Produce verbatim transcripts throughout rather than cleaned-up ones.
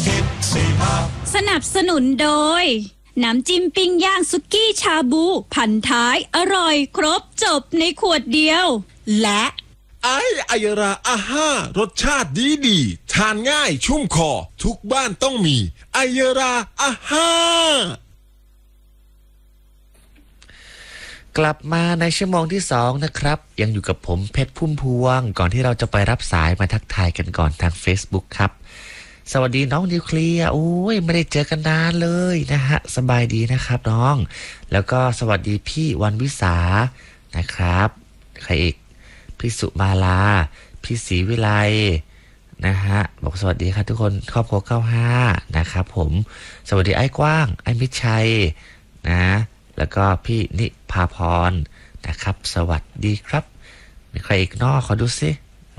สนับสนุนโดยน้ำจิ้มปิ้งย่างสุกี้ชาบูพันท้ายอร่อยครบจบในขวดเดียวและไอไอยราอาห้ารสชาติดีดีทานง่ายชุ่มคอทุกบ้านต้องมีไอยราอาห้ากลับมาในชั่วโมงที่สองนะครับยังอยู่กับผมเพชรพุ่มพวงก่อนที่เราจะไปรับสายมาทักทายกันก่อนทาง Facebook ครับสวัสดีน้องนิวเคลียร์โอ้ยไม่ได้เจอกันนานเลยนะฮะสบายดีนะครับน้องแล้วก็สวัสดีพี่วันวิสานะครับใครอีกพี่สุมาลาพี่ศรีวิไลนะฮะบอกสวัสดีครับทุกคนครอบครัวเก้าสิบห้านะครับผมสวัสดีไอ้กว้างไอ้มิตรชัยนะแล้วก็พี่นิพาพรนะครับสวัสดีครับมีใครอีกนอกขอดูสิ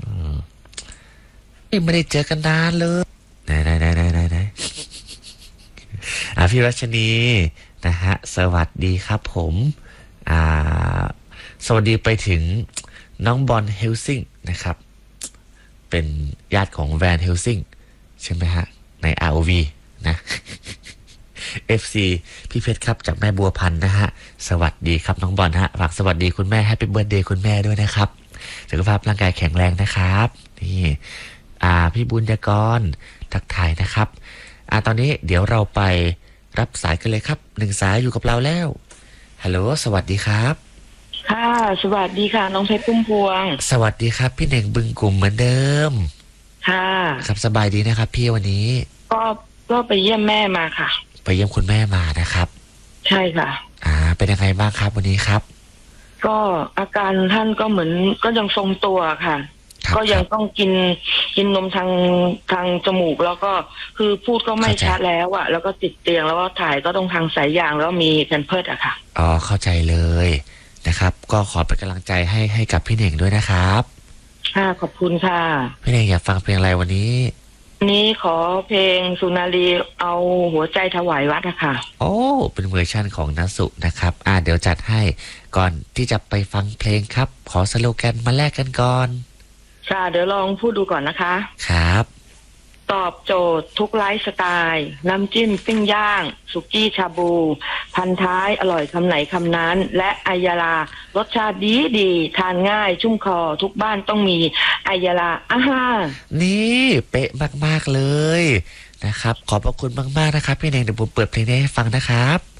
ไม่ได้เจอกันนานเลยไหนไหนไหนไหนไหนไหนอ่าพี่รัชนีนะฮะสวัสดีครับผมอ่าสวัสดีไปถึงน้องบอลเฮลซิงนะครับเป็นญาติของแวนเฮลซิงใช่ไหมฮะใน อาร์ โอ วี นะ เอฟ ซี พี่เพชรครับจากแม่บัวพันธ์นะฮะสวัสดีครับน้องบอลฮะฝากสวัสดีคุณแม่แฮปปี้เบิร์ธเดย์คุณแม่ด้วยนะครับสุขภาพร่างกายแข็งแรงนะครับนี่อ่าพี่บุญยกรทักทายนะครับอ่าตอนนี้เดี๋ยวเราไปรับสายกันเลยครับหนึ่งสายอยู่กับเราแล้วฮัลโหลสวัสดีครับค่ะสวัสดีค่ะน้องเพชรพุ่มพวงสวัสดีครับพี่เน่งบึงกลุ่มเหมือนเดิมค่ะครับสบายดีนะครับพี่วันนี้ก็ก็ไปเยี่ยมแม่มาค่ะไปเยี่ยมคุณแม่มานะครับใช่ค่ะอ่าเป็นยังไงบ้างครับวันนี้ครับก็อาการท่านก็เหมือนก็ยังทรงตัวค่ะก็ยังต้องกินกินนมทางทางจมูกแล้วก็คือพูดก็ไม่ชัดแล้วอะแล้วก็ติดเตียงแล้วก็ถ่ายก็ต้องทางสายยางแล้วมีแพมเพิร์สอะค่ะอ๋อเข้าใจเลยนะครับก็ขอเป็นกำลังใจให้ให้กับพี่เน่งด้วยนะครับค่ะขอบคุณค่ะพี่เน่งอยากฟังเพลงอะไรวันนี้นี้ขอเพลงสุนารีเอาหัวใจถวายวัดอะค่ะโอ้เป็นเวอร์ชั่นของณสุนะครับอ่าเดี๋ยวจัดให้ก่อนที่จะไปฟังเพลงครับขอสโลแกนมาแลกกันก่อนค่ะเดี๋ยวลองพูดดูก่อนนะคะครับตอบโจทย์ทุกไลฟ์สไตล์น้ำจิ้มปิ้งย่างสุกี้ชาบูพันท้ายอร่อยคำไหนคำนั้นและอายารารสชาติดีดีทานง่ายชุ่มคอทุกบ้านต้องมีอายาราอาฮานี่เป๊ะมากๆเลยนะครับขอบพระคุณมากๆนะครับพี่เน่งเดี๋ยวผมเปิดเพลงนี้ให้ฟังนะครับ